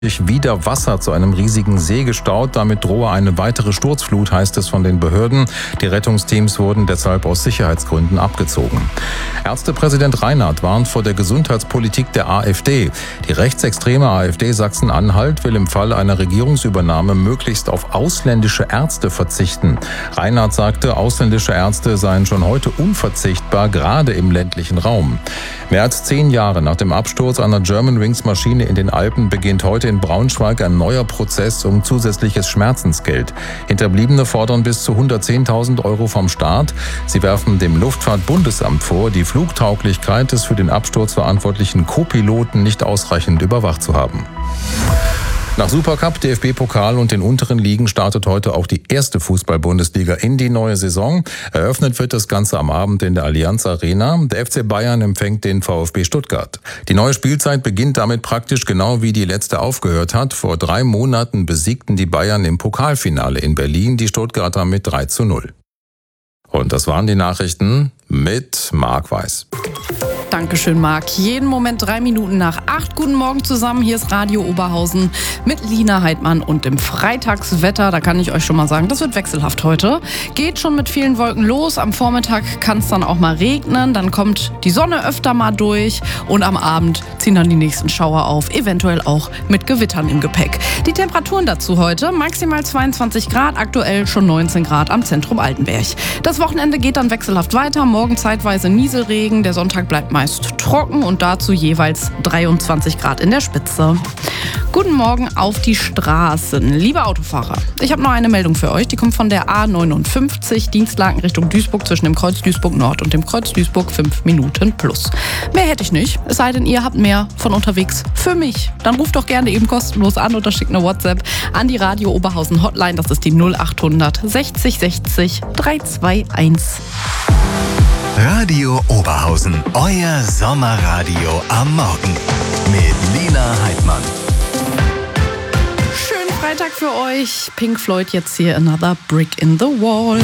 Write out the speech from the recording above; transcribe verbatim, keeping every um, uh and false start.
wieder Wasser zu einem riesigen See gestaut. Damit drohe eine weitere Sturzflut, heißt es von den Behörden. Die Rettungsteams wurden deshalb aus Sicherheitsgründen abgezogen. Ärztepräsident Reinhardt warnt vor der Gesundheitspolitik der AfD. Die rechtsextreme AfD Sachsen-Anhalt will im Fall einer Regierungsübernahme möglichst auf ausländische Ärzte verzichten. Reinhardt sagte, ausländische Ärzte seien schon heute unverzichtbar, gerade im ländlichen Raum. Mehr als zehn Jahre nach dem Absturz einer Germanwings-Maschine in den Alpen beginnt heute in Braunschweig ein neuer Prozess um zusätzliches Schmerzensgeld. Hinterbliebene fordern bis zu hundertzehntausend Euro vom Staat. Sie werfen dem Luftfahrtbundesamt vor, die Flugtauglichkeit des für den Absturz verantwortlichen Co-Piloten nicht ausreichend überwacht zu haben. Nach Supercup, D F B-Pokal und den unteren Ligen startet heute auch die erste Fußball-Bundesliga in die neue Saison. Eröffnet wird das Ganze am Abend in der Allianz Arena. Der F C Bayern empfängt den VfB Stuttgart. Die neue Spielzeit beginnt damit praktisch genau wie die letzte aufgehört hat. Vor drei Monaten besiegten die Bayern im Pokalfinale in Berlin die Stuttgarter mit drei zu null. Und das waren die Nachrichten mit Marc Weiß. Dankeschön, Marc. Jeden Moment drei Minuten nach acht. Guten Morgen zusammen. Hier ist Radio Oberhausen mit Lina Heidmann und dem Freitagswetter. Da kann ich euch schon mal sagen, das wird wechselhaft heute. Geht schon mit vielen Wolken los. Am Vormittag kann es dann auch mal regnen. Dann kommt die Sonne öfter mal durch. Und am Abend ziehen dann die nächsten Schauer auf. Eventuell auch mit Gewittern im Gepäck. Die Temperaturen dazu heute: maximal zweiundzwanzig Grad, aktuell schon neunzehn Grad am Zentrum Altenberg. Das Wochenende geht dann wechselhaft weiter. Morgen zeitweise Nieselregen. Der Sonntag bleibt meist trocken und dazu jeweils dreiundzwanzig Grad in der Spitze. Guten Morgen auf die Straßen. Liebe Autofahrer, ich habe noch eine Meldung für euch. Die kommt von der A neunundfünfzig, Dienstlaken Richtung Duisburg, zwischen dem Kreuz Duisburg Nord und dem Kreuz Duisburg fünf Minuten plus. Mehr hätte ich nicht, es sei denn, ihr habt mehr von unterwegs für mich. Dann ruft doch gerne eben kostenlos an oder schickt eine WhatsApp an die Radio Oberhausen Hotline. Das ist die null achthundert sechzig sechzig dreihunderteinundzwanzig. Radio Oberhausen, euer Sommerradio am Morgen mit Lina Heidmann. Schönen Freitag für euch. Pink Floyd jetzt hier, Another Brick in the Wall.